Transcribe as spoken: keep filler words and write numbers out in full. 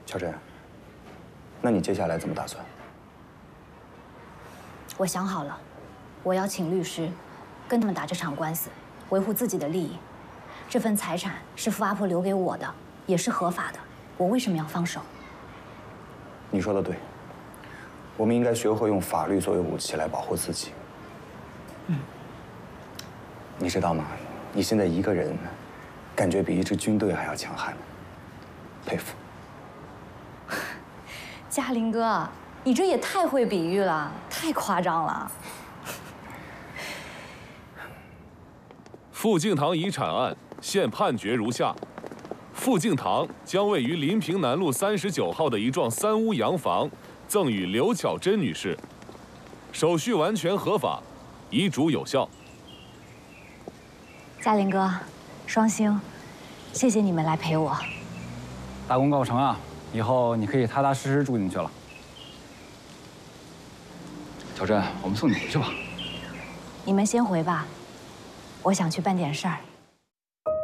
乔真，那你接下来怎么打算？ 我想好了，我要请律师，跟他们打这场官司，维护自己的利益。这份财产是傅阿婆留给我的，也是合法的，我为什么要放手？ 你说的对，我们应该学会用法律作为武器来保护自己。嗯，你知道吗？你现在一个人，感觉比一支军队还要强悍，佩服。 嘉林哥，你这也太会比喻了，太夸张了。 傅敬堂遗产案现判决如下：傅敬堂将位于临平南路三十九号的一幢三屋洋房赠与刘巧珍女士，手续完全合法，遗嘱有效。 嘉林哥，双星，谢谢你们来陪我。 大功告成啊！以后你可以踏踏实实住进去了。乔真，我们送你回去吧。 你们先回吧，我想去办点事儿。